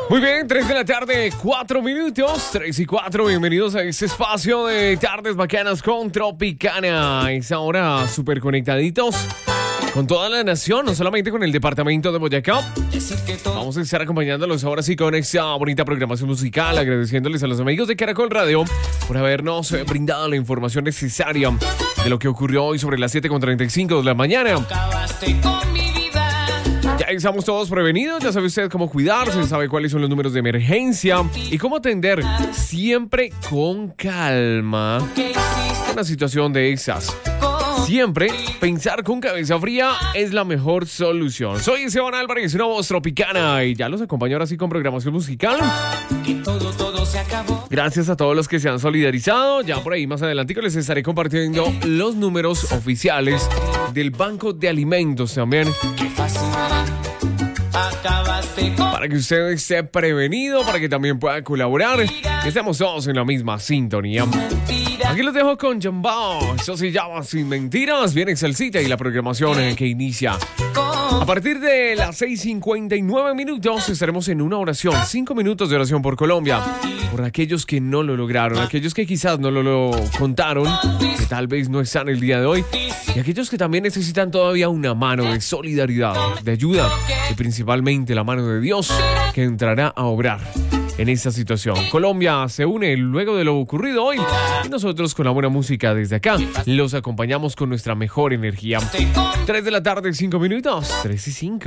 Muy bien, 3 de la tarde, 4 minutos, 3 y 4. Bienvenidos a este espacio de Tardes Bacanas con Tropicana. Es ahora súper conectaditos con toda la nación, no solamente con el departamento de Boyacá. Vamos a estar acompañándolos ahora sí con esta bonita programación musical, agradeciéndoles a los amigos de Caracol Radio por habernos brindado la información necesaria de lo que ocurrió hoy sobre las 7:35 de la mañana. Ya estamos todos prevenidos, ya sabe usted cómo cuidarse, sabe cuáles son los números de emergencia y cómo atender siempre con calma una situación de esas. Siempre pensar con cabeza fría es la mejor solución. Soy Esteban Álvarez, una voz tropicana, y ya los acompaño ahora sí con programación musical. Todo se acabó. Gracias a todos los que se han solidarizado. Ya por ahí más adelantico les estaré compartiendo los números oficiales del Banco de Alimentos también, para que usted esté prevenido, para que también pueda colaborar. Estamos todos en la misma sintonía. Aquí los dejo con Jambao. Eso se llama Sin Mentiras. Viene Salsita y la programación que inicia a partir de las 6:59 minutos. Estaremos en una oración, 5 minutos de oración por Colombia, por aquellos que no lo lograron, aquellos que quizás no lo contaron, que tal vez no están el día de hoy, y aquellos que también necesitan todavía una mano de solidaridad, de ayuda, y principalmente la mano de Dios que entrará a obrar en esta situación. Colombia se une luego de lo ocurrido hoy, y nosotros con la buena música desde acá los acompañamos con nuestra mejor energía. 3 de la tarde, 5 minutos, 3 y 5.